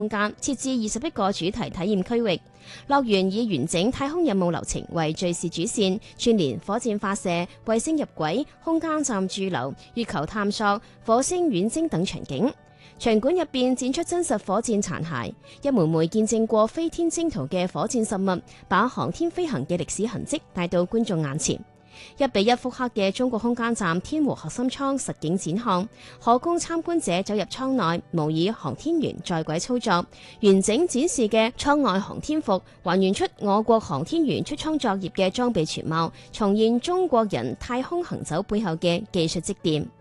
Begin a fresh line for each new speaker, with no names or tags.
空間設置21個主題體驗區域。樂園以完整太空任務流程為敘事主線，串聯火箭發射、衛星入軌、空間站駐留、月球探索、火星遠征等場景。場館入邊展出真實火箭殘骸，一枚枚見證過飛天征途嘅火箭實物，把航天飛行嘅歷史痕跡帶到觀眾眼前。1:1複刻嘅中國空間站天和核心艙實景展項，可供參觀者走入艙內，模擬航天員在軌操作。完整展示嘅艙外航天服，還原出我國航天員出艙作業嘅裝備全貌，重現中國人太空行走背後嘅技術積澱。